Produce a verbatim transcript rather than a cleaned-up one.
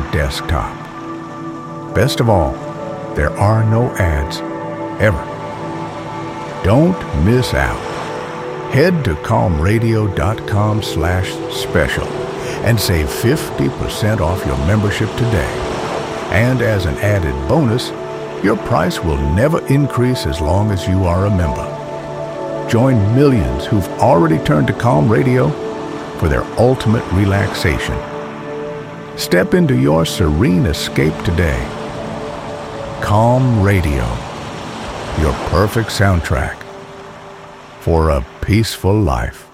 desktop. Best of all, there are no ads, ever. Don't miss out. Head to calmradio.com slash special and save fifty percent off your membership today. And as an added bonus, your price will never increase as long as you are a member. Join millions who've already turned to Calm Radio for their ultimate relaxation. Step into your serene escape today. Calm Radio, your perfect soundtrack for a peaceful life.